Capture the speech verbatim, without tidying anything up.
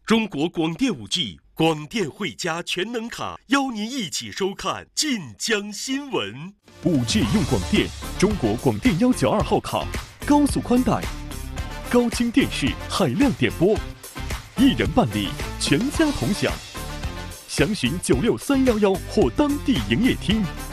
中国广电五 G 广电汇加全能卡，邀您一起收看晋江新闻。 五 G 用广电，中国广电幺九二号卡，高速宽带，高清电视，海量点播，一人办理，全家同享。详询九六三幺幺或当地营业厅。